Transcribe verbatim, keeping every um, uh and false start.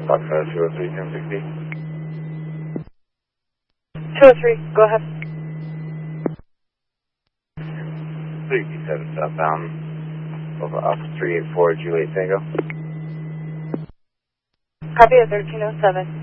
Foxtrot two oh three, ten sixty. two oh three, go ahead. three B seven southbound, over Alpha three eight four, Juliet Tango. Copy at thirteen oh seven.